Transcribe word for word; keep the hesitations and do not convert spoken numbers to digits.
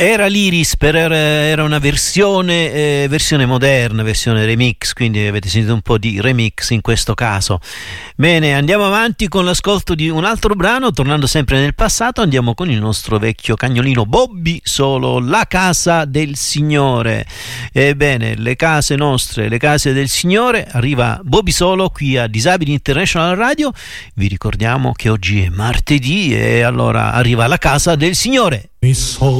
Era l'Iris, per, era una versione, eh, versione moderna, versione remix, quindi avete sentito un po' di remix in questo caso. Bene, andiamo avanti con l'ascolto di un altro brano, tornando sempre nel passato, andiamo con il nostro vecchio cagnolino Bobby Solo, La casa del Signore. Ebbene, le case nostre, le case del Signore, arriva Bobby Solo qui a Disabili International Radio. Vi ricordiamo che oggi è martedì e allora arriva La casa del Signore. Mi solo